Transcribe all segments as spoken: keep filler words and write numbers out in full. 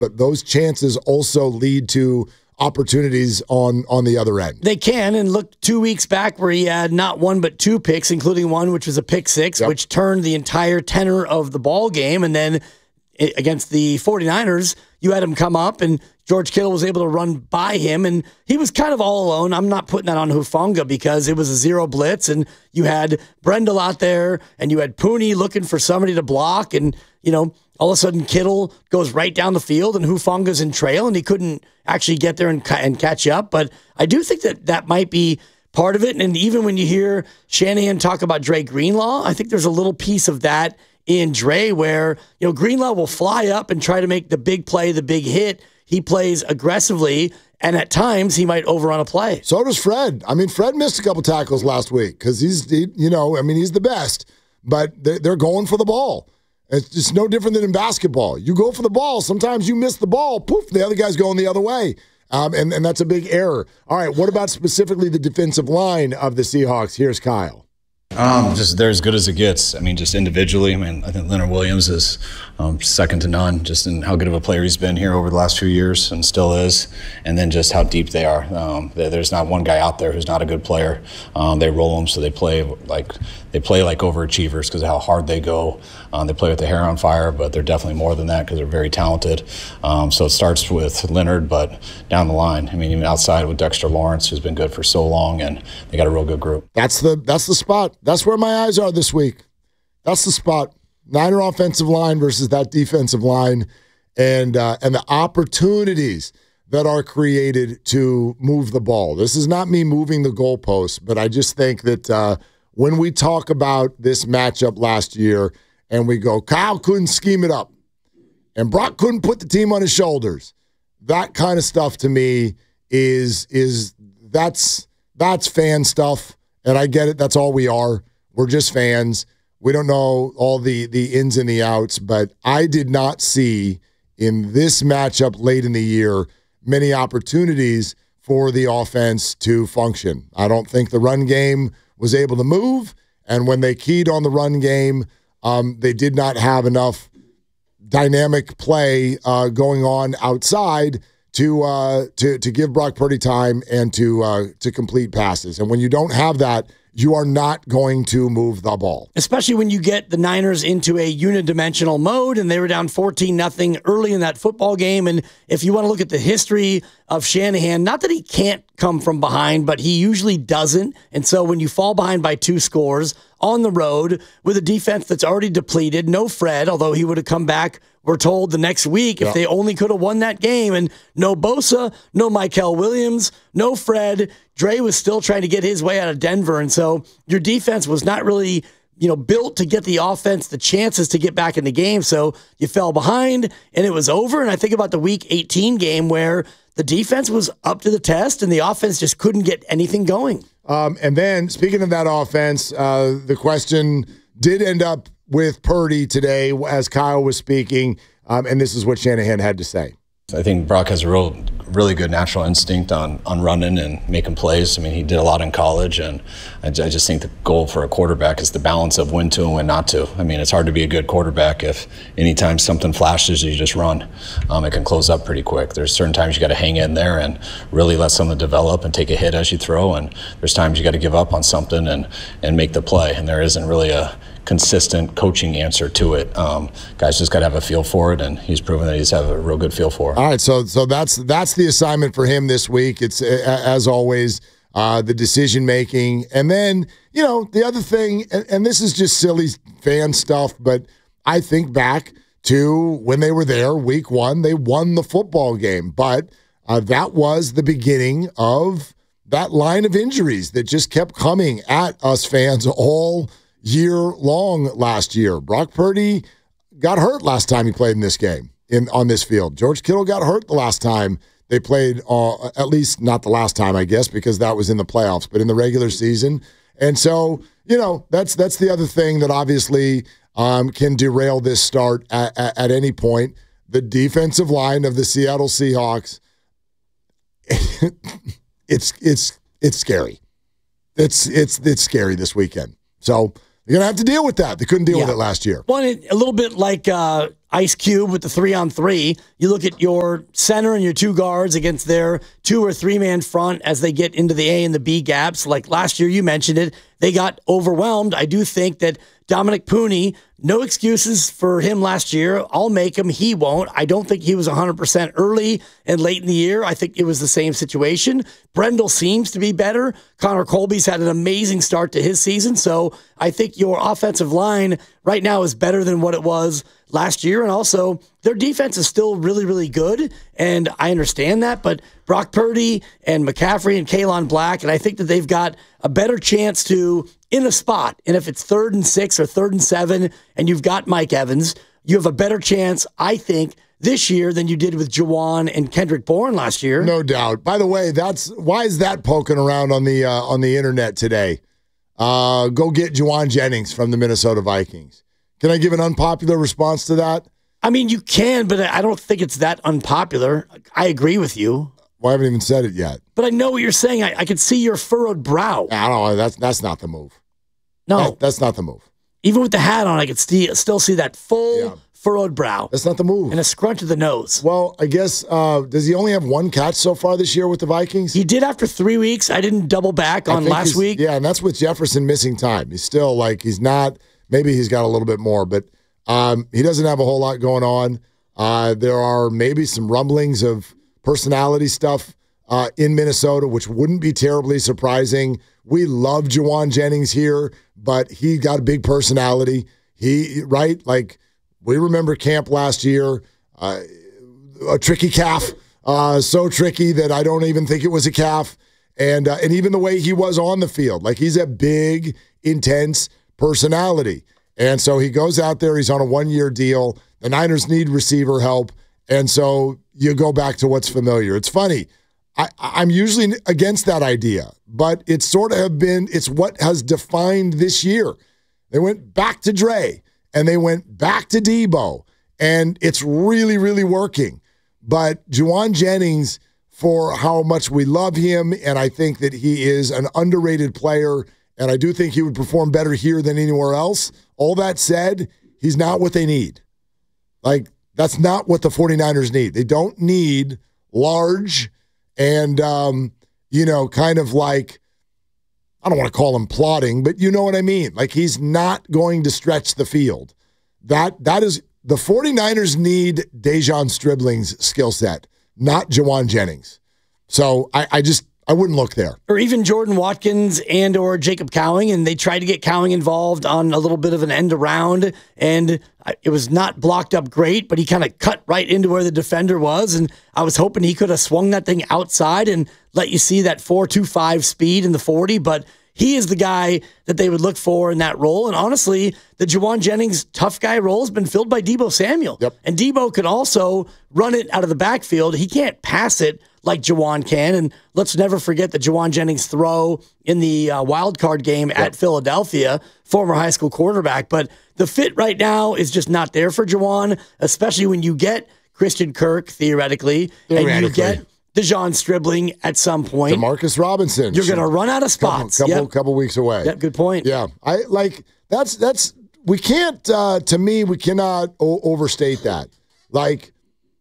but those chances also lead to opportunities on on the other end. They can, and look two weeks back where he had not one but two picks, including one which was a pick six, yep. which turned the entire tenor of the ball game. And then it, against the 49ers, you had him come up, and George Kittle was able to run by him, and he was kind of all alone. I'm not putting that on Hufanga because it was a zero blitz, and you had Brendel out there, and you had Pooney looking for somebody to block, and, you know, all of a sudden Kittle goes right down the field, and Hufanga's in trail, and he couldn't actually get there and, and catch up. But I do think that that might be part of it, and even when you hear Shanahan talk about Dre Greenlaw, I think there's a little piece of that in Dre where, you know, Greenlaw will fly up and try to make the big play, the big hit. He plays aggressively, and at times he might overrun a play. So does Fred. I mean, Fred missed a couple tackles last week because he's, he, you know, I mean, he's the best, but they're, they're going for the ball. It's just no different than in basketball. You go for the ball. Sometimes you miss the ball. Poof, the other guy's going the other way. Um, and, and that's a big error. All right, what about specifically the defensive line of the Seahawks? Here's Kyle. Um, just they're as good as it gets. I mean, just individually, I mean, I think Leonard Williams is um, second to none, just in how good of a player he's been here over the last few years and still is, and then just how deep they are. Um, there's not one guy out there who's not a good player. Um, they roll them, so they play like they play like overachievers because of how hard they go. Um, they play with the hair on fire, but they're definitely more than that because they're very talented. Um, so it starts with Leonard, but down the line, I mean, even outside with Dexter Lawrence, who's been good for so long, and they got a real good group. That's the that's the spot. That's where my eyes are this week. That's the spot. Niner offensive line versus that defensive line, and uh, and the opportunities that are created to move the ball. This is not me moving the goalposts, but I just think that uh, when we talk about this matchup last year and we go, Kyle couldn't scheme it up and Brock couldn't put the team on his shoulders, that kind of stuff to me is is that's that's fan stuff, and I get it. That's all we are. We're just fans. We don't know all the, the ins and the outs, but I did not see in this matchup late in the year many opportunities for the offense to function. I don't think the run game was able to move, and when they keyed on the run game, um, they did not have enough dynamic play uh, going on outside to uh, to to give Brock Purdy time and to uh, to complete passes. And when you don't have that, you are not going to move the ball. Especially when you get the Niners into a unidimensional mode, and they were down fourteen nothing early in that football game. And if you want to look at the history of Shanahan, not that he can't come from behind, but he usually doesn't. And so when you fall behind by two scores on the road with a defense that's already depleted, no Fred, although he would have come back, we're told, the next week if yep. they only could have won that game, and no Bosa, no Mykel Williams, no Fred. Dre was still trying to get his way out of Denver, and so your defense was not really, you know, built to get the offense the chances to get back in the game. So you fell behind, and it was over. And I think about the Week eighteen game where the defense was up to the test, and the offense just couldn't get anything going. Um, and then, speaking of that offense, uh, the question did end up with Purdy today as Kyle was speaking, um, and this is what Shanahan had to say. I think Brock has a real, really good natural instinct on, on running and making plays. I mean, he did a lot in college, and I, I just think the goal for a quarterback is the balance of when to and when not to. I mean, it's hard to be a good quarterback if anytime something flashes, you just run. Um, it can close up pretty quick. There's certain times you got to hang in there and really let something develop and take a hit as you throw, and there's times you got to give up on something and, and make the play, and there isn't really a consistent coaching answer to it. Um, guys just got to have a feel for it, and he's proven that he's have a real good feel for it. All right, so so that's that's the assignment for him this week. It's, as always, uh, the decision-making. And then, you know, the other thing, and, and this is just silly fan stuff, but I think back to when they were there, week one, they won the football game. But uh, that was the beginning of that line of injuries that just kept coming at us fans all year long last year. Brock Purdy got hurt last time he played in this game in on this field. George Kittle got hurt the last time they played, uh, at least not the last time, I guess, because that was in the playoffs, but in the regular season. And so, you know, that's that's the other thing that obviously um, can derail this start at, at, at any point. The defensive line of the Seattle Seahawks, it's it's it's scary. It's it's it's scary this weekend. So you're going to have to deal with that. They couldn't deal yeah. with it last year. Well, it, a little bit like uh, Ice Cube with the three on three. You look at your center and your two guards against their two or three man front as they get into the A and the B gaps. Like last year, you mentioned it, they got overwhelmed. I do think that Dominic Pooney, no excuses for him last year. I'll make him. He won't. I don't think he was one hundred percent early and late in the year. I think it was the same situation. Brendel seems to be better. Connor Colby's had an amazing start to his season. So I think your offensive line right now is better than what it was last year. And also, their defense is still really, really good. And I understand that. But Brock Purdy and McCaffrey and Kalen Black, and I think that they've got a better chance to in a spot. And if it's third and six or third and seven, and you've got Mike Evans, you have a better chance, I think, this year than you did with Juwan and Kendrick Bourne last year. No doubt. By the way, that's why is that poking around on the uh, on the internet today? Uh, go get Juwan Jennings from the Minnesota Vikings. Can I give an unpopular response to that? I mean, you can, but I don't think it's that unpopular. I agree with you. Well, I haven't even said it yet. But I know what you're saying. I, I can see your furrowed brow. I don't know. That's that's not the move. No. That, that's not the move. Even with the hat on, I could st- still see that full yeah. furrowed brow. That's not the move. And a scrunch of the nose. Well, I guess, uh, does he only have one catch so far this year with the Vikings? He did after three weeks. I didn't double back on last week. Yeah, and that's with Jefferson missing time. He's still like, he's not, maybe he's got a little bit more, but um, he doesn't have a whole lot going on. Uh, there are maybe some rumblings of personality stuff uh, in Minnesota, which wouldn't be terribly surprising. We love Juwan Jennings here, but he got a big personality. He, right? Like, we remember camp last year, uh, a tricky calf, uh, so tricky that I don't even think it was a calf. And uh, and even the way he was on the field, like he's a big, intense personality. And so he goes out there, he's on a one-year deal. The Niners need receiver help. And so you go back to what's familiar. It's funny. I, I'm usually against that idea, but it's sort of have been, it's what has defined this year. They went back to Dre, and they went back to Debo, and it's really, really working. But Juwan Jennings, for how much we love him, and I think that he is an underrated player, and I do think he would perform better here than anywhere else. All that said, he's not what they need. Like, that's not what the 49ers need. They don't need large and, um, you know, kind of like, I don't want to call him plotting, but you know what I mean. Like, he's not going to stretch the field. That That is, the 49ers need Dejon Stribling's skill set, not Juwan Jennings. So I, I just, I wouldn't look there. Or even Jordan Watkins and or Jacob Cowing, and they tried to get Cowing involved on a little bit of an end around, and it was not blocked up great, but he kind of cut right into where the defender was, and I was hoping he could have swung that thing outside and let you see that four two five speed in the forty, but he is the guy that they would look for in that role. And honestly, the Juwan Jennings tough guy role has been filled by Debo Samuel. Yep. And Debo could also run it out of the backfield. He can't pass it like Juwan can. And let's never forget the Juwan Jennings throw in the uh, wild card game yep. at Philadelphia, former high school quarterback. But the fit right now is just not there for Juwan, especially when you get Christian Kirk, theoretically, theoretically. and you get Dejon Stribling at some point. Demarcus Robinson. You're going to run out of spots. Couple, couple, yep. couple weeks away. Yep, good point. Yeah. I like, that's, that's, we can't, uh, to me, we cannot o- overstate that. Like,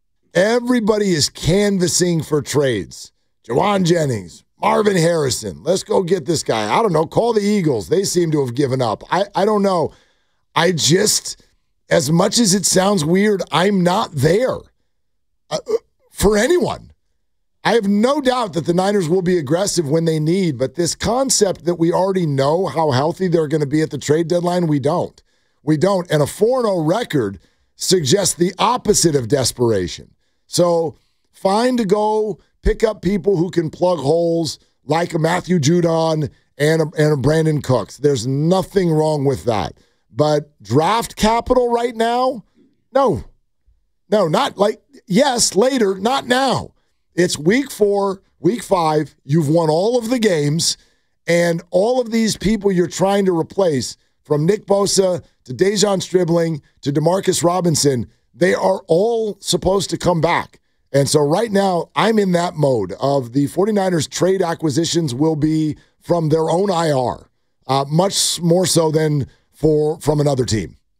everybody is canvassing for trades. Juwan Jennings, Marvin Harrison. Let's go get this guy. I don't know. Call the Eagles. They seem to have given up. I, I don't know. I just, as much as it sounds weird, I'm not there uh, for anyone. I have no doubt that the Niners will be aggressive when they need, but this concept that we already know how healthy they're going to be at the trade deadline, we don't. We don't. And a four and oh record suggests the opposite of desperation. So fine to go pick up people who can plug holes like a Matthew Judon and a, and a Brandon Cooks. There's nothing wrong with that. But draft capital right now? No. No, not like, yes, later, not now. It's week four, week five. You've won all of the games, and all of these people you're trying to replace, from Nick Bosa to Dejon Stribling to Demarcus Robinson, they are all supposed to come back. And so right now, I'm in that mode of the 49ers trade acquisitions will be from their own I R, uh, much more so than for from another team.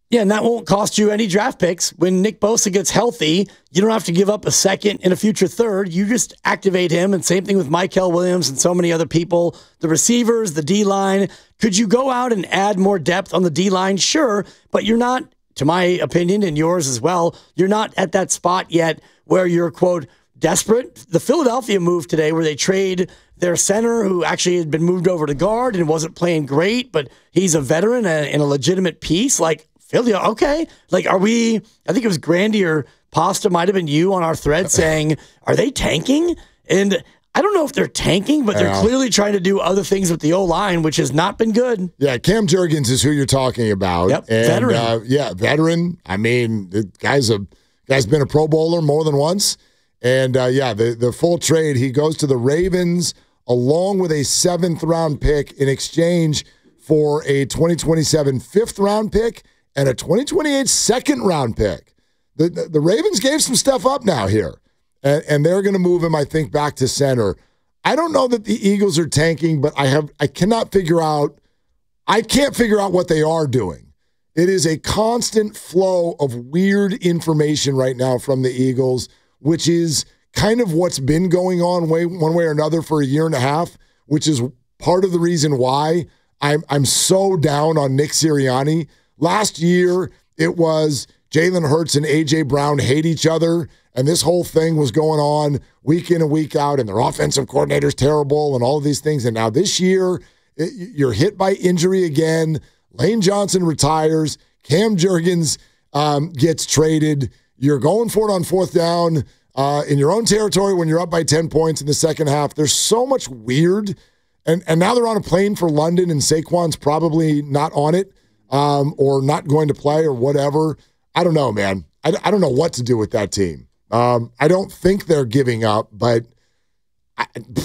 Yeah, and that won't cost you any draft picks. When Nick Bosa gets healthy, you don't have to give up a second and a future third. You just activate him, and same thing with Mykel Williams and so many other people. The receivers, the D-line. Could you go out and add more depth on the D-line? Sure, but you're not, to my opinion and yours as well, you're not at that spot yet where you're, quote, desperate. The Philadelphia move today where they trade their center who actually had been moved over to guard and wasn't playing great, but he's a veteran and a legitimate piece. Like, Philly, okay. Like, are we, I think it was Grandy or Pasta might have been you on our thread saying, are they tanking? And I don't know if they're tanking, but they're yeah. clearly trying to do other things with the O-line, which has not been good. Yeah, Cam Jurgens is who you're talking about. Yep, and, veteran. Uh, yeah, veteran. I mean, the guy's, a, guy's been a Pro Bowler more than once. And, uh, yeah, the, the full trade, he goes to the Ravens along with a seventh-round pick in exchange for a twenty twenty-seven fifth-round pick and a twenty twenty-eight second-round pick. The, the, the Ravens gave some stuff up now here, and, and they're going to move him, I think, back to center. I don't know that the Eagles are tanking, but I have I cannot figure out I can't figure out what they are doing. It is a constant flow of weird information right now from the Eagles, which is kind of what's been going on way, one way or another for a year and a half, which is part of the reason why I'm I'm so down on Nick Sirianni. Last year, it was Jalen Hurts and A J Brown hate each other, and this whole thing was going on week in and week out, and their offensive coordinator's terrible and all of these things. And now this year, it, you're hit by injury again. Lane Johnson retires. Cam Jurgens um, gets traded. You're going for it on fourth down uh, in your own territory when you're up by ten points in the second half. There's so much weird. And, and now they're on a plane for London, and Saquon's probably not on it. Um, or not going to play or whatever. I don't know, man. I, I don't know what to do with that team. Um, I don't think they're giving up, but I,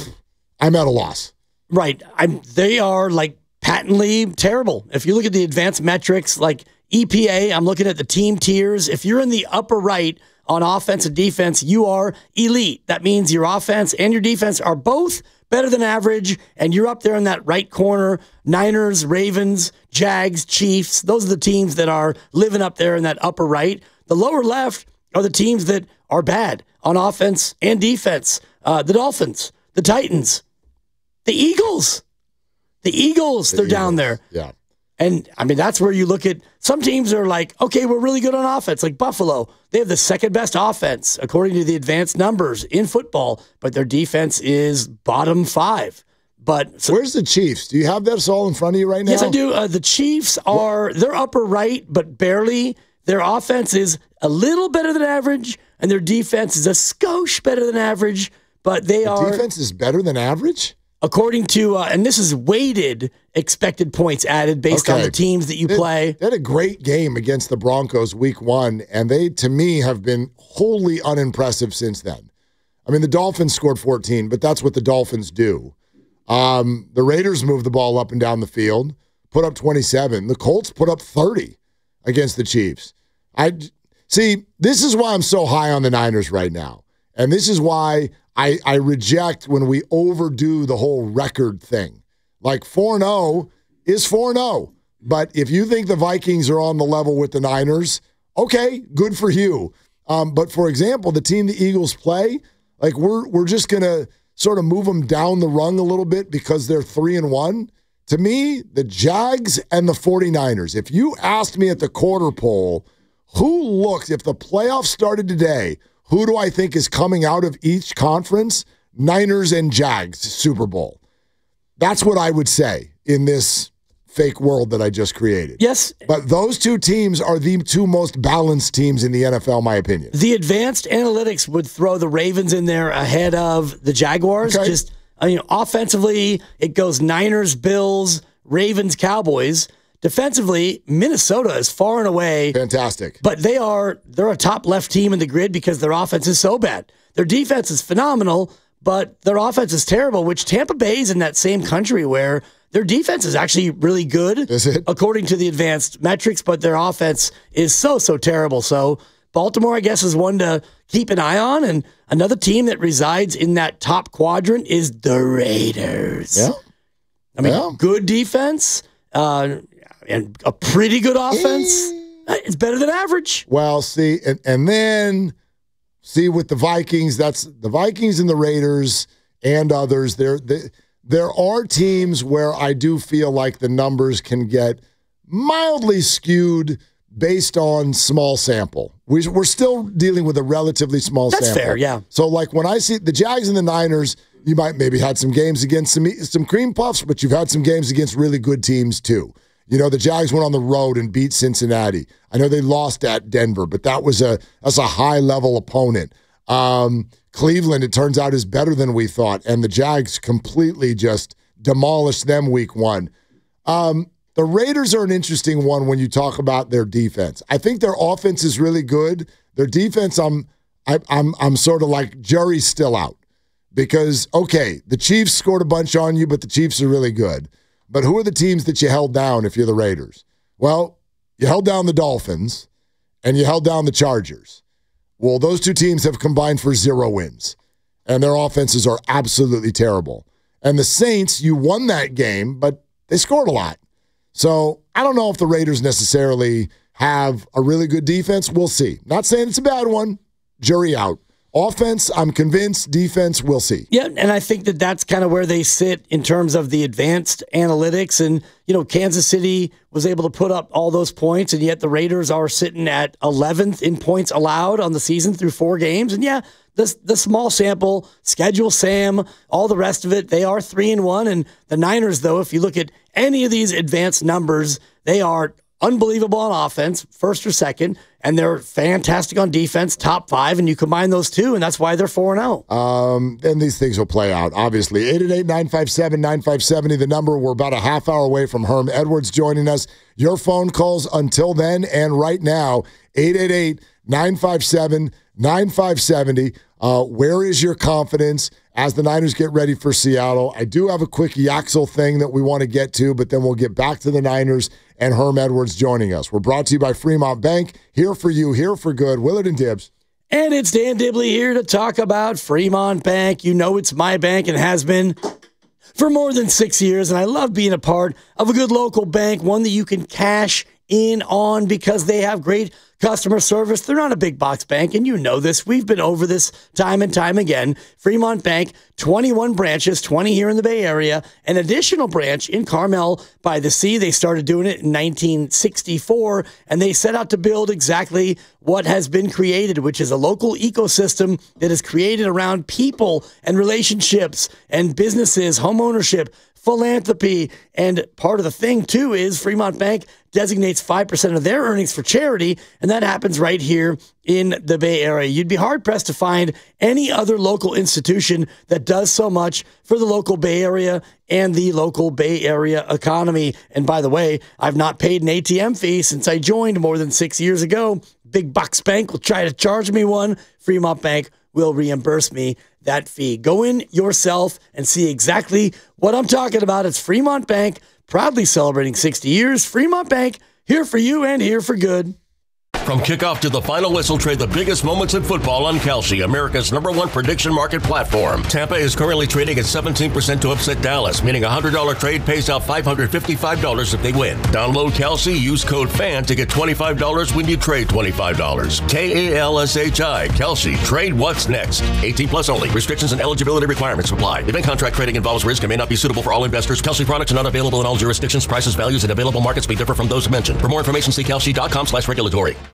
I'm at a loss. Right. I'm. They are like patently terrible. If you look at the advanced metrics, like E P A, I'm looking at the team tiers. If you're in the upper right on offense and defense, you are elite. That means your offense and your defense are both better than average, and you're up there in that right corner. Niners, Ravens, Jags, Chiefs, those are the teams that are living up there in that upper right. The lower left are the teams that are bad on offense and defense. Uh, the Dolphins, the Titans, the Eagles. The Eagles, the they're Eagles. Down there. Yeah. And, I mean, that's where you look at some teams are like, okay, we're really good on offense, like Buffalo. They have the second best offense, according to the advanced numbers in football, but their defense is bottom five. But so, where's the Chiefs? Do you have this all in front of you right now? Yes, I do. Uh, the Chiefs are, they're upper right, but barely. Their offense is a little better than average, and their defense is a skosh better than average, but they the are. Defense is better than average? According to, uh, and this is weighted expected points added based okay. on the teams that you they, play. They had a great game against the Broncos week one, and they, to me, have been wholly unimpressive since then. I mean, the Dolphins scored fourteen, but that's what the Dolphins do. Um, the Raiders moved the ball up and down the field, put up twenty-seven. The Colts put up thirty against the Chiefs. I see, this is why I'm so high on the Niners right now, and this is why I, I reject when we overdo the whole record thing. Like four and oh is four and oh. But if you think the Vikings are on the level with the Niners, okay, good for you. Um, but for example, the team the Eagles play, like we're we're just gonna sort of move them down the rung a little bit because they're three and one. To me, the Jags and the 49ers. If you asked me at the quarter poll, who looks, if the playoffs started today, who do I think is coming out of each conference? Niners and Jags, Super Bowl. That's what I would say in this fake world that I just created. Yes. But those two teams are the two most balanced teams in the N F L, in my opinion. The advanced analytics would throw the Ravens in there ahead of the Jaguars. Okay. Just, I mean, offensively, it goes Niners, Bills, Ravens, Cowboys. Defensively, Minnesota is far and away fantastic. But they are they're a top left team in the grid because their offense is so bad. Their defense is phenomenal, but their offense is terrible, which Tampa Bay is in that same country where their defense is actually really good, is it? According to the advanced metrics, but their offense is so, so terrible. So Baltimore, I guess, is one to keep an eye on. And another team that resides in that top quadrant is the Raiders. Yeah. I mean, yeah. good defense, uh, and a pretty good offense. It's better than average. Well, see, and, and then see with the Vikings, that's the Vikings and the Raiders and others. There, there, there are teams where I do feel like the numbers can get mildly skewed based on small sample. We, we're still dealing with a relatively small that's sample. That's fair, yeah. So, like, when I see the Jags and the Niners, you might maybe had some games against some, some cream puffs, but you've had some games against really good teams, too. You know, the Jags went on the road and beat Cincinnati. I know they lost at Denver, but that was a that's a high-level opponent. Um, Cleveland, it turns out, is better than we thought, and the Jags completely just demolished them week one. Um The Raiders are an interesting one when you talk about their defense. I think their offense is really good. Their defense, I'm, I, I'm, I'm sort of like jury's still out because okay, the Chiefs scored a bunch on you, but the Chiefs are really good. But who are the teams that you held down if you're the Raiders? Well, you held down the Dolphins and you held down the Chargers. Well, those two teams have combined for zero wins, and their offenses are absolutely terrible. And the Saints, you won that game, but they scored a lot. So I don't know if the Raiders necessarily have a really good defense. We'll see. Not saying it's a bad one. Jury out. Offense, I'm convinced. Defense, we'll see. Yeah, and I think that that's kind of where they sit in terms of the advanced analytics. And, you know, Kansas City was able to put up all those points, and yet the Raiders are sitting at eleventh in points allowed on the season through four games. And, yeah, the, the small sample, schedule Sam, all the rest of it, they are three and one. And the Niners, though, if you look at any of these advanced numbers, they are unbelievable on offense, first or second, and they're fantastic on defense, top five, and you combine those two, and that's why they're four and oh. Um, and these things will play out, obviously. eight eight eight, nine five seven, nine five seven zero, the number. We're about a half hour away from Herm Edwards joining us. Your phone calls until then and right now, eight eight eight, nine five seven, nine five seven zero. Uh, where is your confidence as the Niners get ready for Seattle? I do have a quick Yaxel thing that we want to get to, but then we'll get back to the Niners and Herm Edwards joining us. We're brought to you by Fremont Bank. Here for you, here for good. Willard and Dibbs. And it's Dan Dibley here to talk about Fremont Bank. You know it's my bank and has been for more than six years, and I love being a part of a good local bank, one that you can cash in on because they have great customer service. They're not a big box bank, and you know this. We've been over this time and time again. Fremont Bank, twenty-one branches, twenty here in the Bay Area, an additional branch in Carmel by the Sea. They started doing it in nineteen sixty-four, and they set out to build exactly what has been created, which is a local ecosystem that is created around people and relationships and businesses, home ownership, philanthropy, and part of the thing, too, is Fremont Bank designates five percent of their earnings for charity, and that happens right here in the Bay Area. You'd be hard-pressed to find any other local institution that does so much for the local Bay Area and the local Bay Area economy. And by the way, I've not paid an A T M fee since I joined more than six years ago. Big Bucks Bank will try to charge me one. Fremont Bank will reimburse me that fee. Go in yourself and see exactly what I'm talking about. It's Fremont Bank, proudly celebrating sixty years. Fremont Bank, here for you and here for good. From kickoff to the final whistle, trade the biggest moments in football on Kalshi, America's number one prediction market platform. Tampa is currently trading at seventeen percent to upset Dallas, meaning a one hundred dollars trade pays out five hundred fifty-five dollars if they win. Download Kalshi, use code FAN to get twenty-five dollars when you trade twenty-five dollars. K A L S H I, Kalshi. Trade what's next. eighteen plus only. Restrictions and eligibility requirements apply. Event contract trading involves risk and may not be suitable for all investors. Kalshi products are not available in all jurisdictions. Prices, values, and available markets may differ from those mentioned. For more information, see kalshi dot com slash regulatory.